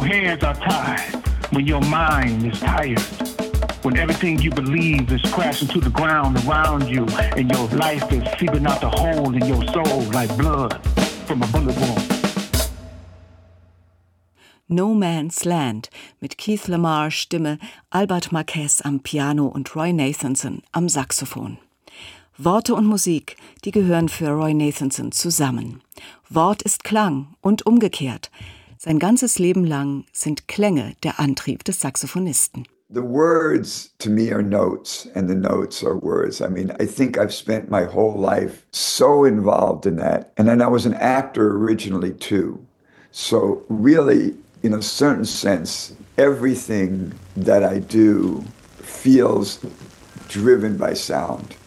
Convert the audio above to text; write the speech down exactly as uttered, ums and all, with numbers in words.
hands are tied, when your mind is tired, when everything you believe is crashing to the ground around you, and your life is seeping out the hole in your soul like blood from a bullet wound. No Man's Land mit Keith Lamar Stimme, Albert Marquez am Piano und Roy Nathanson am Saxophon. Worte und Musik, die gehören für Roy Nathanson zusammen. Wort ist Klang und umgekehrt. Sein ganzes Leben lang sind Klänge der Antrieb des Saxophonisten. The words to me are notes, and the notes are words. I mean, I think I've spent my whole life so involved in that. And then I was an actor originally too. So really, in a certain sense, everything that I do feels driven by sound.